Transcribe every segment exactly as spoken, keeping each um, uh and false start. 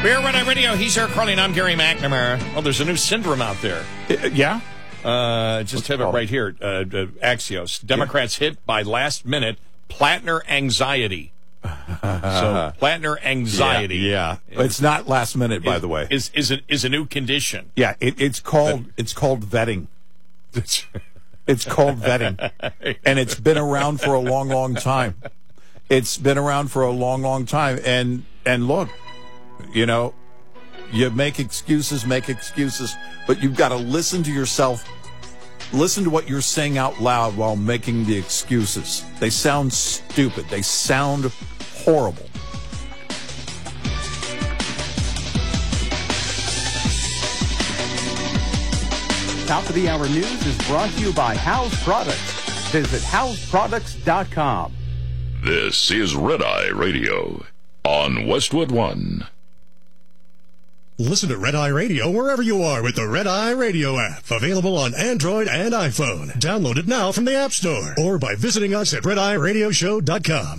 We're Red Eye Radio. He's Eric Carlin. I'm Gary McNamara. Oh, there's a new syndrome out there. Uh, yeah? Uh, just have it right here. Uh, uh, Axios. Democrats yeah. hit by last minute Plattner anxiety. So Plattner anxiety. Yeah, yeah. It's not last minute, by is, the way. Is is a, is a new condition. Yeah, it, it's called it's called vetting. It's called vetting, and it's been around for a long, long time. It's been around for a long, long time, and and look, you know, you make excuses, make excuses, but you've got to listen to yourself. Listen to what you're saying out loud while making the excuses. They sound stupid. They sound horrible. Top of the Hour News is brought to you by House Products. Visit house products dot com. This is Red Eye Radio on Westwood One. Listen to Red Eye Radio wherever you are with the Red Eye Radio app. Available on Android and iPhone. Download it now from the App Store or by visiting us at red eye radio show dot com.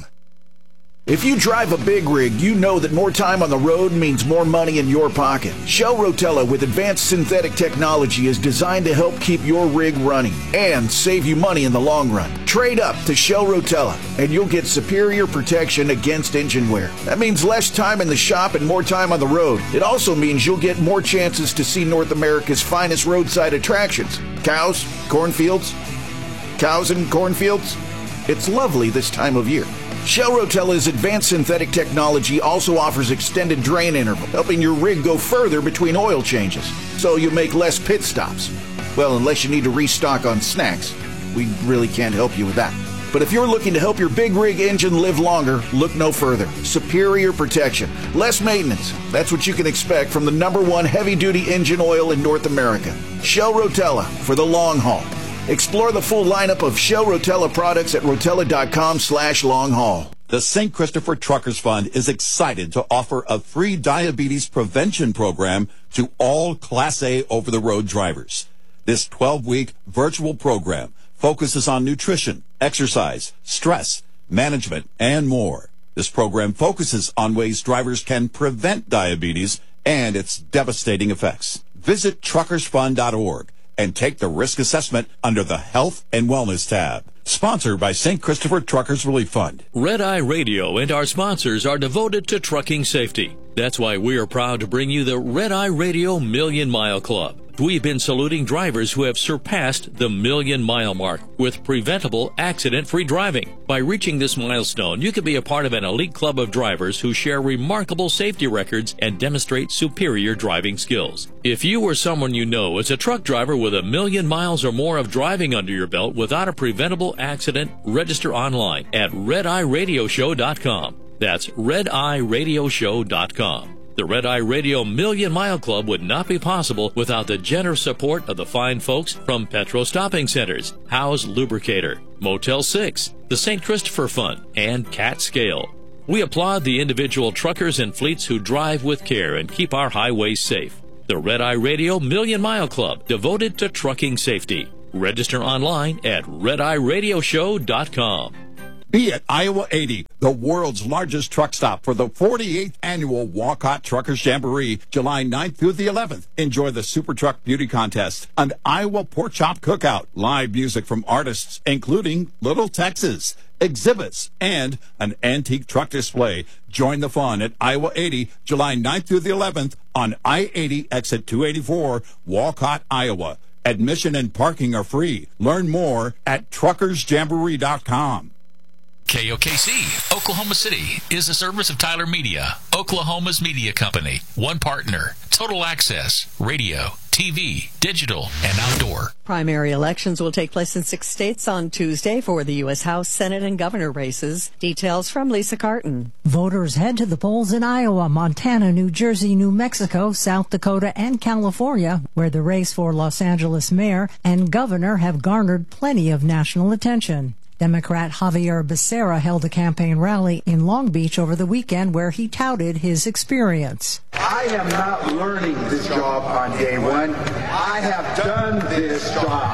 If you drive a big rig, you know that more time on the road means more money in your pocket. Shell Rotella with advanced synthetic technology is designed to help keep your rig running and save you money in the long run. Trade up to Shell Rotella and you'll get superior protection against engine wear. That means less time in the shop and more time on the road. It also means you'll get more chances to see North America's finest roadside attractions. Cows, cornfields, cows and cornfields. It's lovely this time of year. Shell Rotella's advanced synthetic technology also offers extended drain interval, helping your rig go further between oil changes, so you make less pit stops. Well, unless you need to restock on snacks, we really can't help you with that. But if you're looking to help your big rig engine live longer, look no further. Superior protection, less maintenance. That's what you can expect from the number one heavy-duty engine oil in North America. Shell Rotella for the long haul. Explore the full lineup of Shell Rotella products at rotella.com slash long haul. The Saint Christopher Truckers Fund is excited to offer a free diabetes prevention program to all Class A over-the-road drivers. This twelve-week virtual program focuses on nutrition, exercise, stress, management, and more. This program focuses on ways drivers can prevent diabetes and its devastating effects. Visit truckers fund dot org. and take the risk assessment under the Health and Wellness tab. Sponsored by Saint Christopher Truckers Relief Fund. Red Eye Radio and our sponsors are devoted to trucking safety. That's why we are proud to bring you the Red Eye Radio Million Mile Club. We've been saluting drivers who have surpassed the million mile mark with preventable accident-free driving. By reaching this milestone, you can be a part of an elite club of drivers who share remarkable safety records and demonstrate superior driving skills. If you or someone you know is a truck driver with a million miles or more of driving under your belt without a preventable accident, register online at red eye radio show dot com. That's red eye radio show dot com. The Red Eye Radio Million Mile Club would not be possible without the generous support of the fine folks from Petro Stopping Centers, Howe's Lubricator, Motel six, the Saint Christopher Fund, and Cat Scale. We applaud the individual truckers and fleets who drive with care and keep our highways safe. The Red Eye Radio Million Mile Club, devoted to trucking safety. Register online at red eye radio show dot com. Be at Iowa eighty, the world's largest truck stop for the forty-eighth annual Walcott Truckers Jamboree, July ninth through the eleventh. Enjoy the Super Truck Beauty Contest, an Iowa Pork Chop Cookout, live music from artists including Little Texas, exhibits, and an antique truck display. Join the fun at Iowa eighty, July ninth through the eleventh on I eighty exit two eighty-four, Walcott, Iowa. Admission and parking are free. Learn more at truckers jamboree dot com. K O K C, Oklahoma City, is a service of Tyler Media, Oklahoma's media company. One partner, total access, radio, T V, digital, and outdoor. Primary elections will take place in six states on Tuesday for the U S House, Senate, and governor races. Details from Lisa Carton. Voters head to the polls in Iowa, Montana, New Jersey, New Mexico, South Dakota, and California, where the race for Los Angeles mayor and governor have garnered plenty of national attention. Democrat Javier Becerra held a campaign rally in Long Beach over the weekend where he touted his experience. I am not learning this job on day one. I have done this job.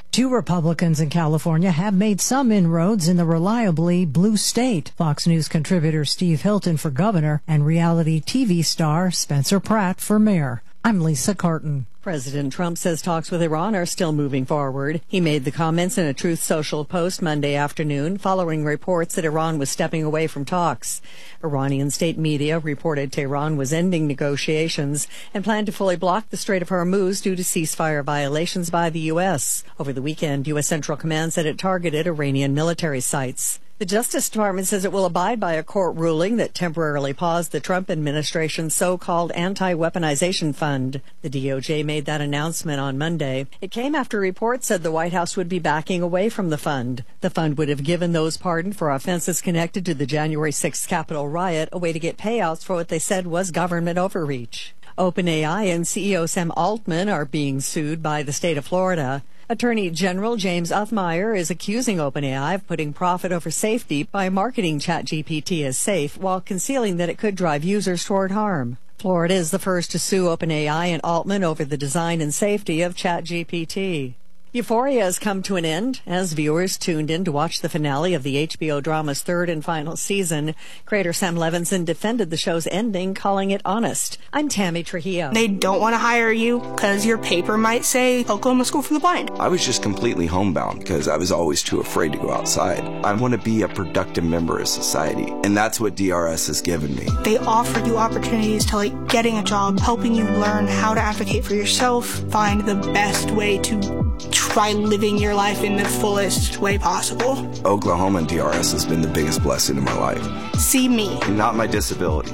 Two Republicans in California have made some inroads in the reliably blue state. Fox News contributor Steve Hilton for governor and reality T V star Spencer Pratt for mayor. I'm Lisa Carton. President Trump says talks with Iran are still moving forward. He made the comments in a Truth Social post Monday afternoon following reports that Iran was stepping away from talks. Iranian state media reported Tehran was ending negotiations and planned to fully block the Strait of Hormuz due to ceasefire violations by the U S. Over the weekend, U S. Central Command said it targeted Iranian military sites. The Justice Department says it will abide by a court ruling that temporarily paused the Trump administration's so-called anti-weaponization fund. The D O J made that announcement on Monday. It came after reports said the White House would be backing away from the fund. The fund would have given those pardoned for offenses connected to the January sixth Capitol riot a way to get payouts for what they said was government overreach. OpenAI and C E O Sam Altman are being sued by the state of Florida. Attorney General James Othmeyer is accusing OpenAI of putting profit over safety by marketing ChatGPT as safe while concealing that it could drive users toward harm. Florida is the first to sue OpenAI and Altman over the design and safety of ChatGPT. Euphoria has come to an end as viewers tuned in to watch the finale of the H B O drama's third and final season. Creator Sam Levinson defended the show's ending, calling it honest. I'm Tammy Trujillo. They don't want to hire you because your paper might say Oklahoma School for the Blind. I was just completely homebound because I was always too afraid to go outside. I want to be a productive member of society, and that's what D R S has given me. They offer you opportunities to like getting a job, helping you learn how to advocate for yourself, find the best way to try living your life in the fullest way possible. Oklahoma and D R S has been the biggest blessing in my life. See me. Not my disability.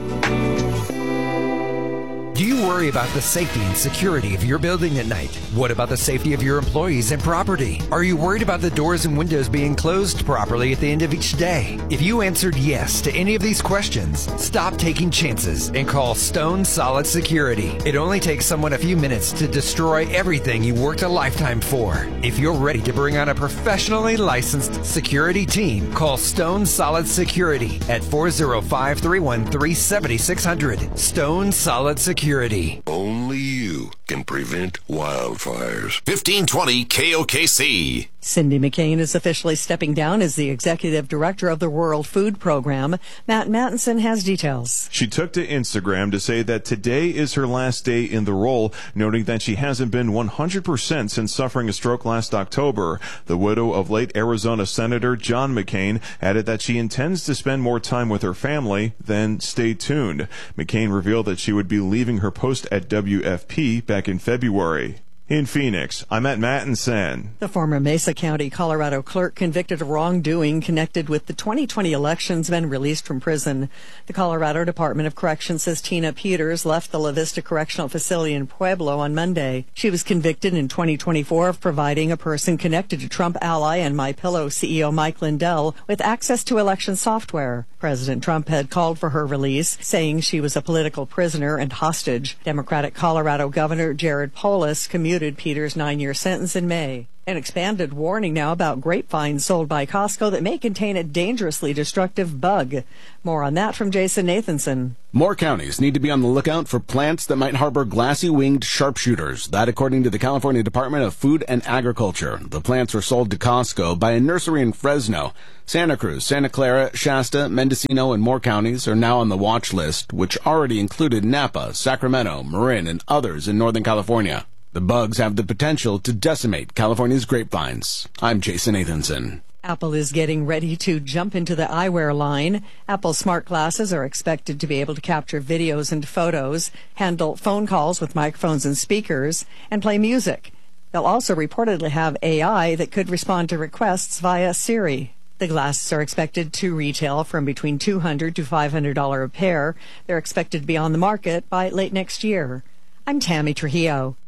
Do you worry about the safety and security of your building at night? What about the safety of your employees and property? Are you worried about the doors and windows being closed properly at the end of each day? If you answered yes to any of these questions, stop taking chances and call Stone Solid Security. It only takes someone a few minutes to destroy everything you worked a lifetime for. If you're ready to bring on a professionally licensed security team, call Stone Solid Security at four oh five, three one three, seven six zero zero. Stone Solid Security. Only you can prevent wildfires. fifteen twenty K O K C. Cindy McCain is officially stepping down as the executive director of the World Food Program. Matt Mattinson has details. She took to Instagram to say that today is her last day in the role, noting that she hasn't been one hundred percent since suffering a stroke last October. The widow of late Arizona Senator John McCain added that she intends to spend more time with her family, then stay tuned. McCain revealed that she would be leaving her post at W F P back in February. In Phoenix, I'm at Mattinson. The former Mesa County, Colorado clerk convicted of wrongdoing connected with the twenty twenty elections been released from prison. The Colorado Department of Corrections says Tina Peters left the La Vista Correctional Facility in Pueblo on Monday. She was convicted in twenty twenty-four of providing a person connected to Trump ally and MyPillow C E O Mike Lindell with access to election software. President Trump had called for her release, saying she was a political prisoner and hostage. Democratic Colorado Governor Jared Polis commuted Peters' nine-year sentence in May. An expanded warning now about grapevines sold by Costco that may contain a dangerously destructive bug. More on that from Jason Nathanson. More counties need to be on the lookout for plants that might harbor glassy-winged sharpshooters. That according to the California Department of Food and Agriculture. The plants were sold to Costco by a nursery in Fresno. Santa Cruz, Santa Clara, Shasta, Mendocino, and more counties are now on the watch list, which already included Napa, Sacramento, Marin, and others in Northern California. The bugs have the potential to decimate California's grapevines. I'm Jason Nathanson. Apple is getting ready to jump into the eyewear line. Apple smart glasses are expected to be able to capture videos and photos, handle phone calls with microphones and speakers, and play music. They'll also reportedly have A I that could respond to requests via Siri. The glasses are expected to retail from between two hundred dollars to five hundred dollars a pair. They're expected to be on the market by late next year. I'm Tammy Trujillo.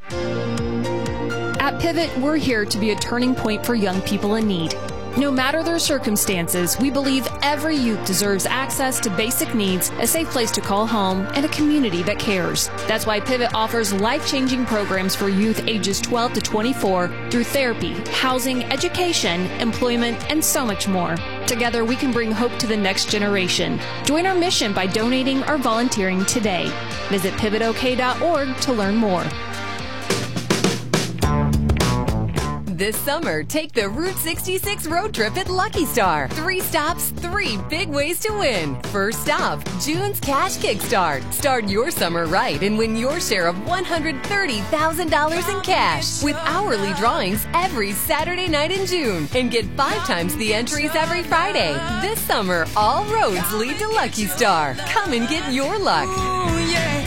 At Pivot, we're here to be a turning point for young people in need. No matter their circumstances, we believe every youth deserves access to basic needs, a safe place to call home, and a community that cares. That's why Pivot offers life-changing programs for youth ages twelve to twenty-four through therapy, housing, education, employment, and so much more. Together, we can bring hope to the next generation. Join our mission by donating or volunteering today. Visit pivot o k dot org to learn more. This summer, take the Route sixty-six road trip at Lucky Star. Three stops, three big ways to win. First stop, June's Cash Kickstart. Start your summer right and win your share of one hundred thirty thousand dollars in cash with hourly drawings every Saturday night in June. And get five times the entries every Friday. This summer, all roads lead to Lucky Star. Come and get your luck. Ooh, yeah.